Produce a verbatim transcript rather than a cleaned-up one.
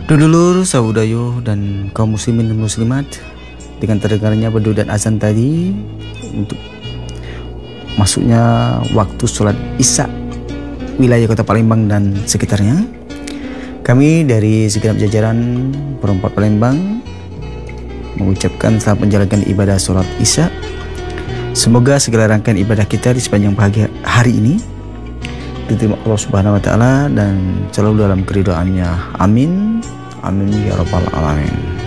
Dulur, saudarayo, dan kaum muslimin dan muslimat, dengan terdengarnya bedul dan azan tadi untuk masuknya waktu sholat isya wilayah Kota Palembang dan sekitarnya, kami dari segenap jajaran Perempat Palembang mengucapkan selamat menjalankan ibadah sholat isya. Semoga segala rangkaian ibadah kita di sepanjang pagi hari ini diterima Allah Subhanahu wa taala dan selalu dalam keridhaannya. Amin. Amin ya rabbal alamin.